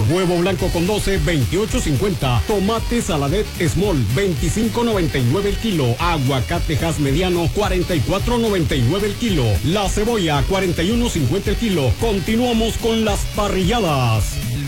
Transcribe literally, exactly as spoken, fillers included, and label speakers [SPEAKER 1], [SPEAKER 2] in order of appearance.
[SPEAKER 1] Huevo blanco con doce, veintiocho cincuenta. Tomate saladet small, veinticinco noventa y nueve el kilo. Aguacate Hass mediano, cuarenta y cuatro noventa y nueve el kilo. La cebolla, cuarenta y uno cincuenta el kilo. Continuamos con las parrilladas.